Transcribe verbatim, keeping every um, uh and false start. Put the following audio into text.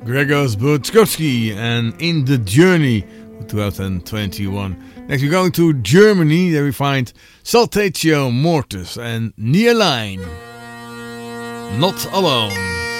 Grzegorz Butkowski and In the Journey twenty twenty-one. Next we're going to Germany. There we find Saltatio Mortis and Nearline. Not Alone.